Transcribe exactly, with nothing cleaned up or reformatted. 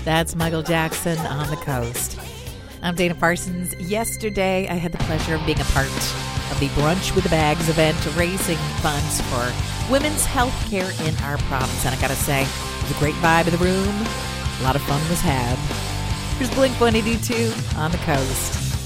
That's Michael Jackson on the Coast. I'm Dana Parsons. Yesterday, I had the pleasure of being a part of the Brunch with the Bags event, raising funds for women's health care in our province. And I gotta say, it was a great vibe in the room. A lot of fun was had. Here's Blink one eighty-two on the Coast.